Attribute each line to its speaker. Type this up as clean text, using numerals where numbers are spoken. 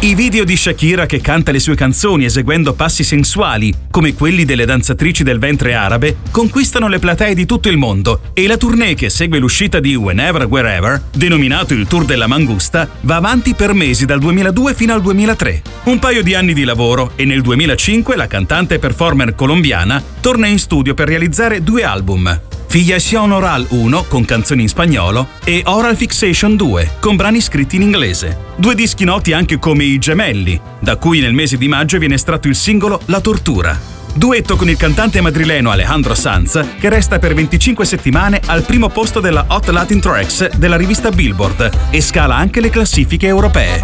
Speaker 1: I video di Shakira che canta le sue canzoni eseguendo passi sensuali, come quelli delle danzatrici del ventre arabe, conquistano le platee di tutto il mondo e la tournée che segue l'uscita di Whenever Wherever, denominato il Tour della Mangusta, va avanti per mesi dal 2002 fino al 2003. Un paio di anni di lavoro e nel 2005 la cantante e performer colombiana torna in studio per realizzare 2 album. Fillación Oral 1 con canzoni in spagnolo e Oral Fixation 2 con brani scritti in inglese. 2 dischi noti anche come I Gemelli, da cui nel mese di maggio viene estratto il singolo La Tortura. Duetto con il cantante madrileno Alejandro Sanz, che resta per 25 settimane al primo posto della Hot Latin Tracks della rivista Billboard e scala anche le classifiche europee.